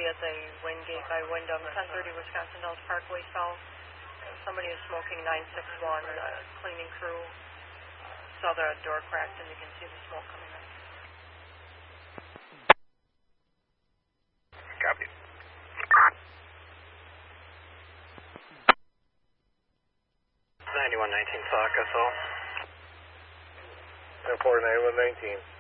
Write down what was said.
at the Wingate by Wyndham, 1030 Wisconsin Dells Parkway South. Somebody is smoking 961. Cleaning crew saw the door cracked and you can see the smoke coming in. Copy. Saw SO. 10-4, 9119.